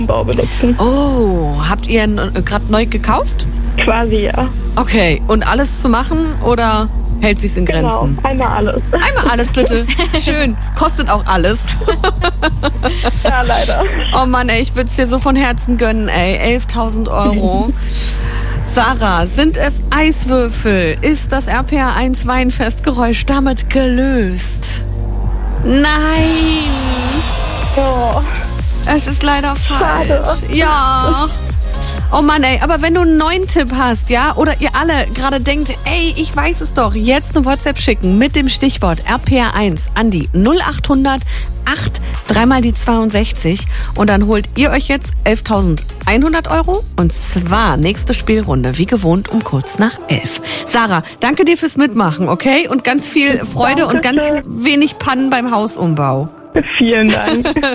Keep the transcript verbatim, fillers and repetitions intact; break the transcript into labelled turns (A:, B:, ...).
A: Hausumbau benutzen.
B: Oh, habt ihr äh, gerade neu gekauft?
A: Quasi, ja.
B: Okay, und alles zu machen oder hält sich's in Grenzen?
A: Genau, einmal alles.
B: Einmal alles bitte. Schön. Kostet auch alles.
A: Ja, leider.
B: Oh Mann, ey, ich würde es dir so von Herzen gönnen, ey. elftausend Euro. Sarah, sind es Eiswürfel? Ist das R P R eins Weinfestgeräusch damit gelöst? Nein!
A: Oh.
B: Es ist leider falsch.
A: Schade.
B: Ja. Oh Mann, ey, aber wenn du einen neuen Tipp hast, ja, oder ihr alle gerade denkt, ey, ich weiß es doch, jetzt eine WhatsApp schicken mit dem Stichwort R P R eins an die null acht hundert acht dreimal die zweiundsechzig und dann holt ihr euch jetzt elftausendeinhundert Euro und zwar nächste Spielrunde, wie gewohnt, um kurz nach elf. Sarah, danke dir fürs Mitmachen, okay? Und ganz viel Freude und ganz wenig Pannen beim Hausumbau.
A: Vielen Dank.